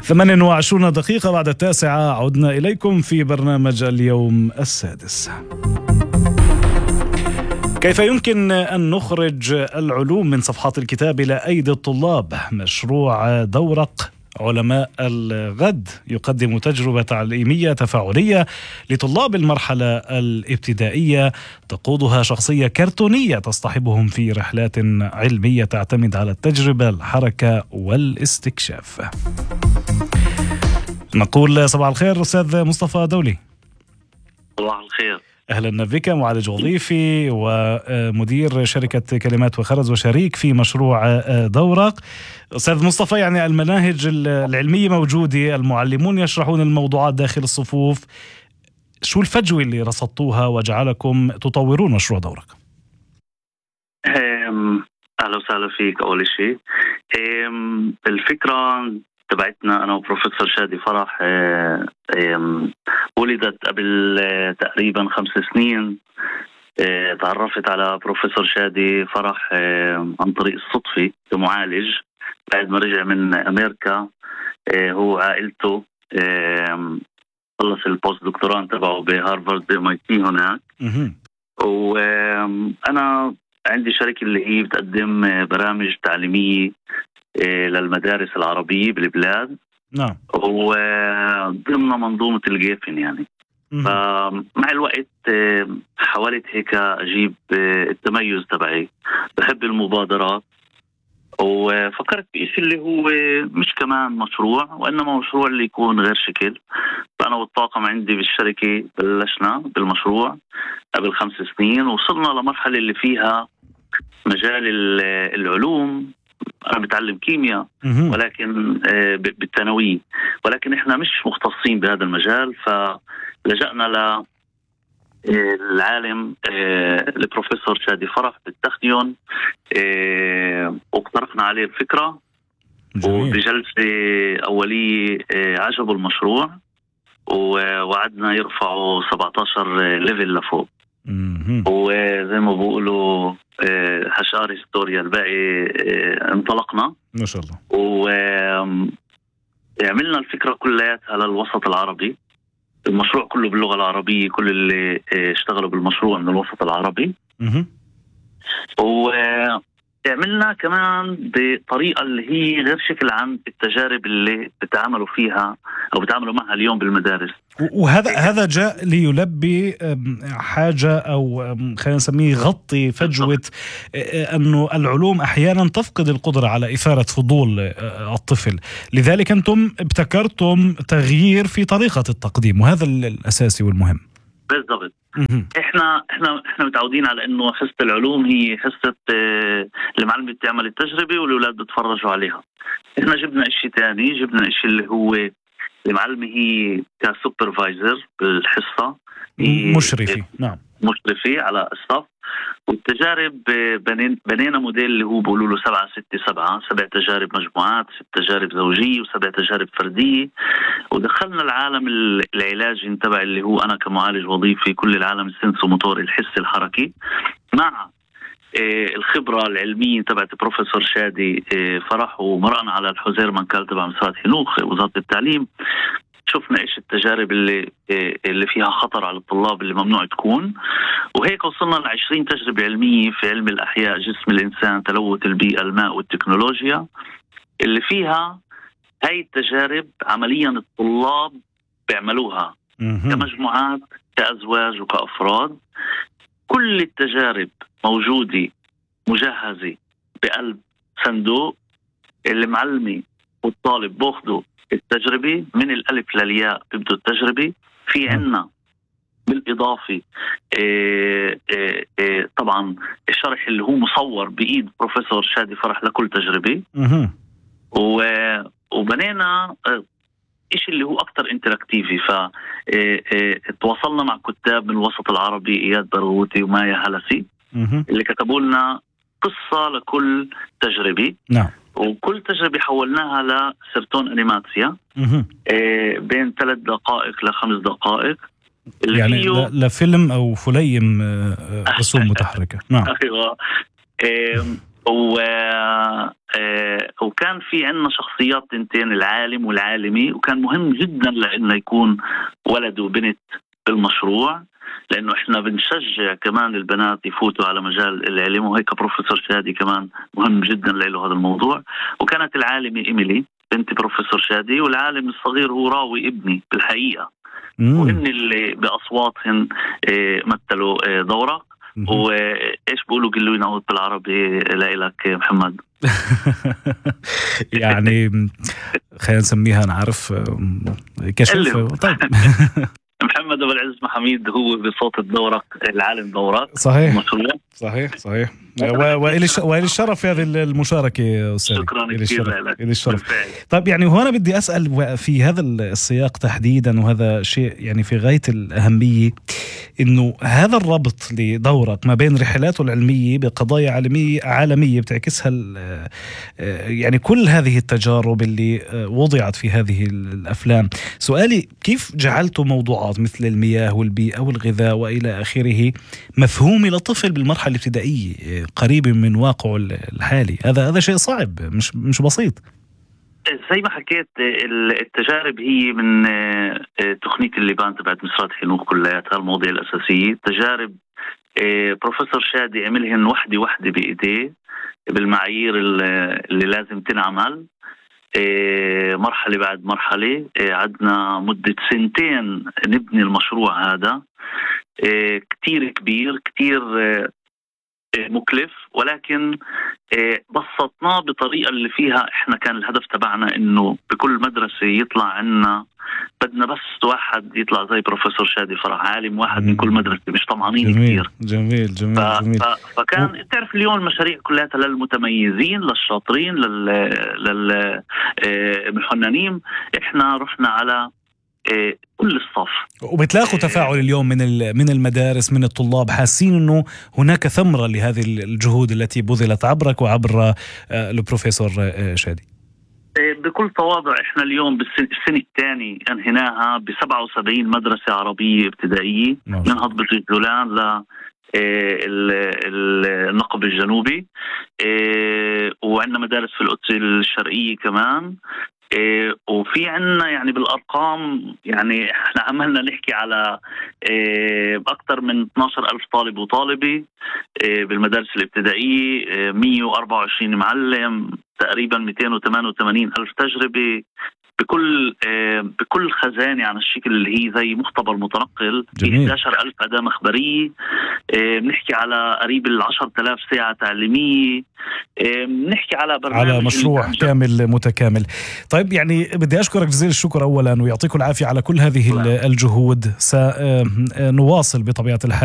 28 دقيقة بعد 9 عدنا إليكم في برنامج اليوم السادس. كيف يمكن أن نخرج العلوم من صفحات الكتاب إلى أيدي الطلاب؟ مشروع دورق علماء الغد يقدم تجربة تعليمية تفاعلية لطلاب المرحلة الابتدائية تقودها شخصية كرتونية تصطحبهم في رحلات علمية تعتمد على التجربة، الحركة والاستكشاف. نقول صباح الخير أستاذ مصطفى دولي. صباح الخير، أهلا بك، معالج وظيفي ومدير شركة كلمات وخرز وشريك في مشروع دورق. أستاذ مصطفى، يعني المناهج العلمية موجودة، المعلمون يشرحون الموضوعات داخل الصفوف، شو الفجوة اللي رصدتوها وجعلكم تطورون مشروع دورق؟ أهلا وسهلا فيك. أول شيء الفكرة تبعتنا أنا وبروفيسور شادي فرح ولدت قبل تقريبا 5 سنين. تعرفت على بروفيسور شادي فرح عن طريق الصدفة كمعالج بعد ما رجع من أمريكا. هو عائلته خلص البوست دكتوراه تبعه بهارفارد MIT هناك. وأنا عندي شركة اللي هي بتقدم برامج تعليمية للمدارس العربية بالبلاد. نعم. وضمن منظومة الجيفن يعني. فمع الوقت حاولت هيك أجيب التميز تبعي، بحب المبادرات، وفكرت بإشي اللي هو مش كمان مشروع وإنما مشروع اللي يكون غير شكل. فأنا والطاقم عندي بالشركة بلشنا بالمشروع قبل 5 سنين، وصلنا لمرحلة اللي فيها مجال العلوم. أنا بتعلم كيمياء ولكن بالثانوية، ولكن إحنا مش مختصين بهذا المجال، فلجأنا للعالم البروفيسور شادي فرح بالتخنيون، واقترحنا عليه الفكرة. وبجلسة أولية عجبوا المشروع ووعدنا يرفعوا 17 ليفل لفوق. وزي ما بقولوا حشار هستوريا، الباقي انطلقنا ما شاء الله. وعملنا الفكرة كلياتها للوسط العربي. المشروع كله باللغة العربية، كل اللي اشتغلوا بالمشروع من الوسط العربي. وعملنا كمان بطريقة اللي هي غير شكل عن التجارب اللي بتعاملوا فيها أو بتعاملوا معها اليوم بالمدارس. وهذا جاء ليلبي حاجة أو خلينا نسميه غطي فجوة أنه العلوم أحيانا تفقد القدرة على إثارة فضول الطفل، لذلك أنتم ابتكرتم تغيير في طريقة التقديم، وهذا الأساسي والمهم. بالضبط. احنا متعودين على انه حصة العلوم هي حصة المعلم بتعمل التجربة والأولاد بتفرجوا عليها. احنا جبنا اشي تاني، جبنا اشي اللي هو المعلم هي كسوبرفايزر بالحصة، مشرفي. نعم، مشرفي على الصف. والتجارب بنينا موديل اللي هو بيقولوا له 7-6-7، 7 تجارب مجموعات، 6 تجارب زوجية و7 تجارب فردية. ودخلنا العالم العلاجي تبع اللي هو أنا كمعالج وظيفي، كل العالم السنسوموتوري الحس الحركي، مع الخبرة العلمية تبعت بروفيسور شادي فرح. ومرقنا على الحزير منكال تبع مساعد حنوخ وزارة التعليم، شفنا إيش التجارب اللي فيها خطر على الطلاب اللي ممنوع تكون. وهيك وصلنا ل20 تجربة علمية في علم الأحياء، جسم الإنسان، تلوث البيئة، الماء والتكنولوجيا، اللي فيها هاي التجارب عمليا الطلاب بيعملوها كمجموعات، كأزواج وكأفراد. كل التجارب موجودة مجهزة بقلب صندوق، اللي معلمي والطالب بأخذوا التجربة من الألف للياء، بيبدوا التجربة. في عنا بالإضافة طبعا الشرح اللي هو مصور بإيد بروفيسور شادي فرح لكل تجربة. وبنينا إيش اللي هو أكتر انتراكتيفي. فتواصلنا مع كتاب من الوسط العربي، إياد برغوثي ومايا هلسي، اللي كتبوا لنا قصة لكل تجربة. نعم. وكل تجربة حولناها لسرطون أنيماتسيا بين 3 دقائق ل5 دقائق، اللي يعني لفيلم أو فليم رسوم متحركة. نعم. أيوة. وكان في عندنا شخصيات تنتين، العالم والعالمي، وكان مهم جدا لأنه يكون ولد وبنت بالمشروع، لأنه إحنا بنشجع كمان البنات يفوتوا على مجال العلم، وهيك بروفيسور شادي كمان مهم جدا له هذا الموضوع. وكانت العالمة إيميلي بنت بروفيسور شادي، والعالم الصغير هو راوي ابني بالحقيقة، وإن اللي بأصواتهم مثلوا دورة. وإيش بقولوا قلوا ينعود بالعربي لإلك محمد؟ يعني خلينا نسميها، نعرف كشف. طيب محمد أبو العز محميد هو بصوت الدورق العالم دورق. صحيح صحيح. وإلي الشرف في هذه المشاركة أستاذ. شكرا كثير لك. إلي الشرف. طيب يعني هنا بدي أسأل في هذا السياق تحديدا، وهذا شيء يعني في غاية الأهمية، إنه هذا الربط لدورك ما بين رحلاته العلمية بقضايا عالمية بتعكسها يعني كل هذه التجارب اللي وضعت في هذه الأفلام. سؤالي، كيف جعلتوا موضوعات مثل المياه والبيئة والغذاء وإلى آخره مفهومة لطفل بالمرحلة الابتدائية قريب من واقعه الحالي؟ هذا شيء صعب، مش بسيط. زي ما حكيت، التجارب هي من تقنية اللبان تبعت مصرات حنوخ كلياتها، المواضيع الأساسية تجارب بروفيسور شادي عملهن وحدة بإيديه بالمعايير اللي لازم تنعمل مرحلة بعد مرحلة. عدنا مدة 2 نبني المشروع هذا، كتير كبير، كتير مكلف، ولكن بسطناه بطريقة اللي فيها احنا كان الهدف تبعنا انه بكل مدرسة يطلع عنا، بدنا بس واحد يطلع زي بروفيسور شادي فرح، عالم واحد من كل مدرسة، مش طمعانين كتير. جميل. فكان تعرف اليوم المشاريع كلها للمتميزين، للشاطرين، للمحننين. احنا رحنا على كل الصف. وبتلاقوا تفاعل اليوم من المدارس، من الطلاب، حاسين انه هناك ثمرة لهذه الجهود التي بذلت عبرك وعبر البروفيسور شادي؟ بكل تواضع، احنا اليوم بالسنة الثانية انهيناها ب77 مدرسة عربية ابتدائية من هضبة الجولان ل النقب الجنوبي، وعندنا مدارس في القدس الشرقية كمان. وفي عنا يعني بالأرقام، يعني احنا عملنا نحكي على أكثر من 12,000 طالب وطالبة بالمدارس الابتدائية، 124 معلم، تقريبا 288,000 تجربة بكل خزانة على الشكل اللي هي زي مختبر متنقل، 11,000 أداة مخبرية، بنحكي على قريب 10,000 ساعة تعليمية، بنحكي على برنامج، على مشروع كامل متكامل. طيب يعني بدي أشكرك جزيل الشكر أولا، ويعطيكم العافية على كل هذه الجهود. سنواصل بطبيعة الحال